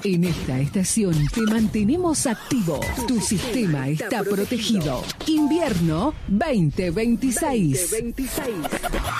En esta estación te mantenemos activo. Tu sistema está protegido. Invierno 2026.